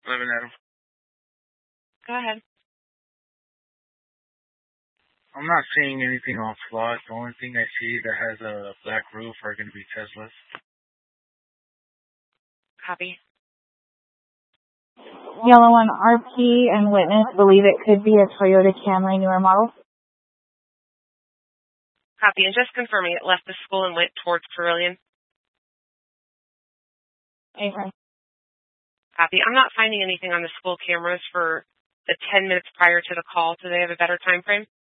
11 Adam. Go ahead. I'm not seeing anything off lot. The only thing I see that has a black roof are going to be Teslas. Copy. Yellow on RP and witness believe it could be a Toyota Camry newer model. Copy. And just confirming it left the school and went towards Carillion. Okay. Copy. I'm not finding anything on the school cameras for the 10 minutes prior to the call. Do they have a better time frame?